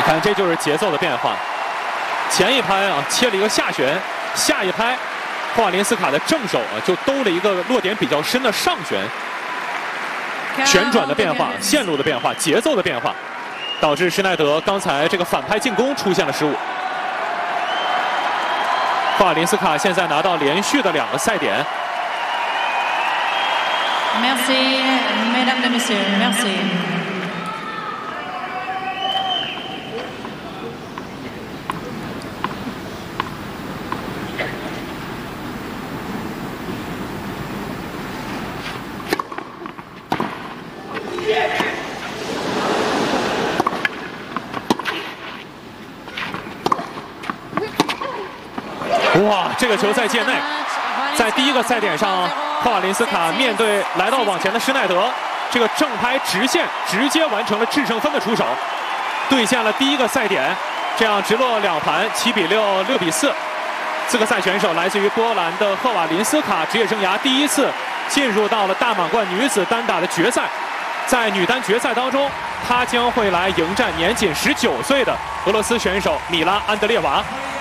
看，这就是节奏的变化。前一拍啊，切了一个下旋，下一拍，霍瓦林斯卡的正手啊，就兜了一个落点比较深的上旋。旋转的变化，线路的变化，节奏的变化，导致施耐德刚才这个反拍进攻出现了失误。霍瓦林斯卡现在拿到连续的2个赛点。 Merci, mesdames et messieurs, merci. 哇，这个球在界内，在第一个赛点上，霍瓦林斯卡面对来到网前的施耐德，这个正拍直线直接完成了制胜分的出手，兑现了第一个赛点，这样直落2盘7比6、6比4。资格赛选手来自于波兰的霍瓦林斯卡，职业生涯第一次进入到了大满贯女子单打的决赛。在女单决赛当中，她将会来迎战年仅19岁的俄罗斯选手米拉安德烈娃。